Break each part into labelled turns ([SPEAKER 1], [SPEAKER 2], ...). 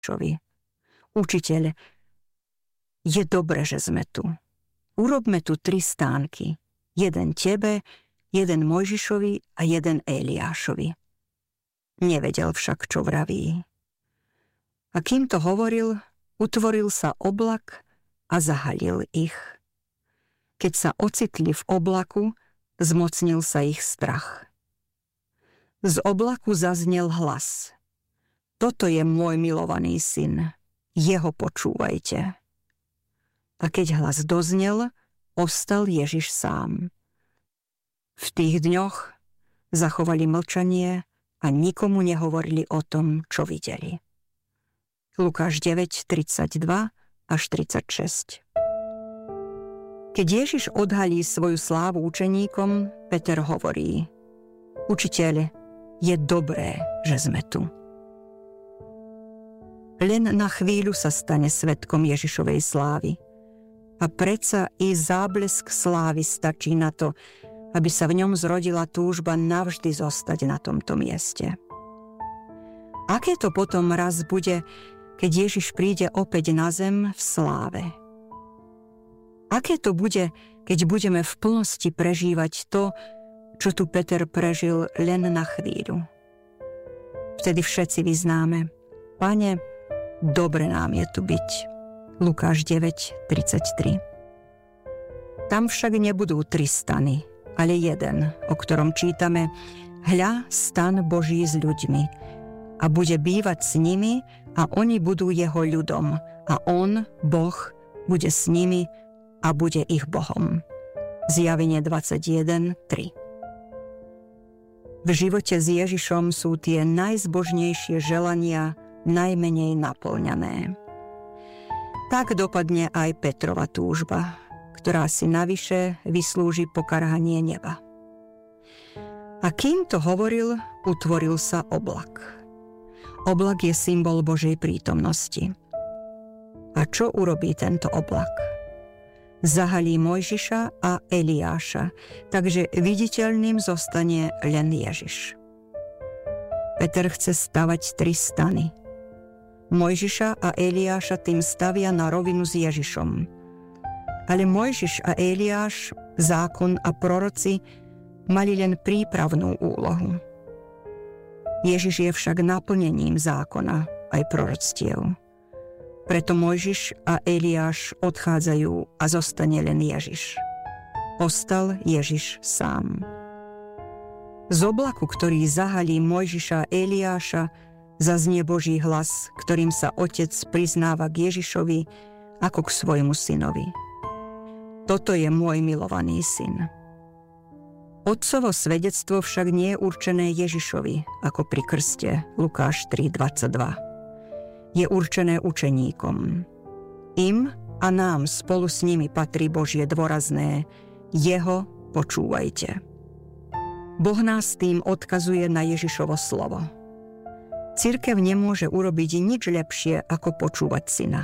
[SPEAKER 1] Učiteľ, je dobre, že sme tu. Urobme tu 3 stánky. Jeden tebe, jeden Mojžišovi a jeden Eliášovi. Nevedel však, čo vraví. A kým to hovoril, utvoril sa oblak a zahalil ich. Keď sa ocitli v oblaku, zmocnil sa ich strach. Z oblaku zaznel hlas. Toto je môj milovaný syn, jeho počúvajte. A keď hlas doznel, ostal Ježiš sám. V tých dňoch zachovali mlčanie a nikomu nehovorili o tom, čo videli. Lukáš 9:32 až 36. Keď Ježiš odhalí svoju slávu učeníkom, Peter hovorí: Učiteľ, je dobré, že sme tu. Len na chvíľu sa stane svedkom Ježišovej slávy. A predsa i záblesk slávy stačí na to, aby sa v ňom zrodila túžba navždy zostať na tomto mieste. Aké to potom raz bude, keď Ježiš príde opäť na zem v sláve? Aké to bude, keď budeme v plnosti prežívať to, čo tu Peter prežil len na chvíľu? Vtedy všetci vyznáme: Pane, dobre nám je tu byť. Lukáš 9:33. Tam však nebudú 3 stany, ale jeden, o ktorom čítame: Hľa, stan Boží s ľuďmi, a bude bývať s nimi, a oni budú jeho ľudom, a on, Boh, bude s nimi a bude ich Bohom. Zjavenie 21:3. V živote s Ježišom sú tie najzbožnejšie želania najmenej naplňané. Tak dopadne aj Petrova túžba, ktorá si navyše vyslúži pokarhanie neba. A kým to hovoril, utvoril sa oblak. Oblak je symbol Božej prítomnosti. A čo urobí tento oblak? Zahalí Mojžiša a Eliáša, takže viditeľným zostane len Ježiš. Peter chce stavať 3 stany. Mojžiša a Eliáša tým stavia na rovinu s Ježišom. Ale Mojžiš a Eliáš, zákon a proroci mali len prípravnú úlohu. Ježiš je však naplnením zákona aj proroctiev. Preto Mojžiš a Eliáš odchádzajú a zostane len Ježiš. Ostal Ježiš sám. Z oblaku, ktorý zahalí Mojžiša a Eliáša, zaznie Boží hlas, ktorým sa Otec priznáva k Ježišovi ako k svojmu synovi. Toto je môj milovaný syn. Otcovo svedectvo však nie je určené Ježišovi, ako pri krste, Lukáš 3:22. Je určené učeníkom. Im a nám spolu s nimi patrí Božie dôrazné: jeho počúvajte. Boh nás tým odkazuje na Ježišovo slovo. Cirkev nemôže urobiť nič lepšie, ako počúvať syna.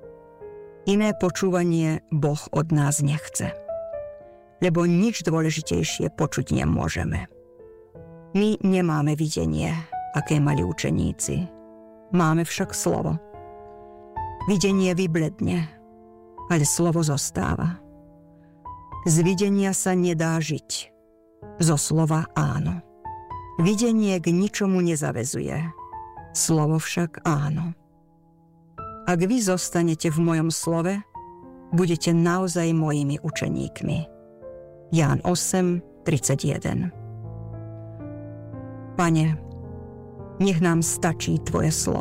[SPEAKER 1] Iné počúvanie Boh od nás nechce. Lebo nič dôležitejšie počuť nemôžeme. My nemáme videnie, aké mali učeníci. Máme však slovo. Videnie vybledne, ale slovo zostáva. Z videnia sa nedá žiť. Zo slova áno. Videnie k ničomu nezavezuje. Slovo však áno. Ak vy zostanete v mojom slove, budete naozaj mojimi učeníkmi. Ján 8:31. Pane, nech nám stačí tvoje slovo.